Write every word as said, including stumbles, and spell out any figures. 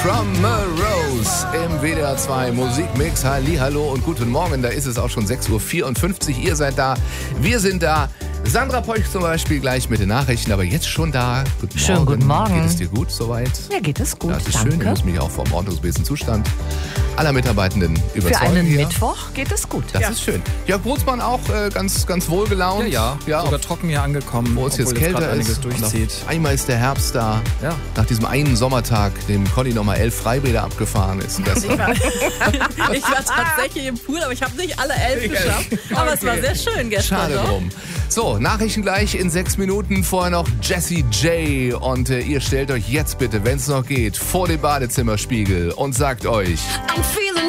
From a Rose im W D R zwei Musikmix. Hallihallo und guten Morgen. Da ist es auch schon sechs Uhr vierundfünfzig. Ihr seid da, wir sind da. Sandra Peuch zum Beispiel gleich mit den Nachrichten, aber jetzt schon da. Guten Morgen. Schönen guten Morgen. Geht es dir gut soweit? Ja, geht es gut, Das ist danke. schön. Ich muss mich auch vom ordnungsmäßigen Zustand aller Mitarbeitenden überzeugen. Für einen hier. Mittwoch geht es gut. Das ja. ist schön. Jörg Brunsmann auch äh, ganz, ganz wohlgelaunt. Ja, ja, ja, sogar trocken hier angekommen, wo es jetzt kälter einiges ist. durchzieht. Einmal ist der Herbst da. Ja. Nach diesem einen Sommertag, dem Conny nochmal elf Freibäder abgefahren ist. Das Ich war, ich war tatsächlich im Pool, aber ich habe nicht alle elf geschafft. Aber okay. Es war sehr schön gestern. Schade doch. drum. So, Nachrichten gleich in sechs Minuten. Vorher noch Jessie J. Und äh, ihr stellt euch jetzt bitte, wenn es noch geht, vor den Badezimmerspiegel und sagt euch: I'm feeling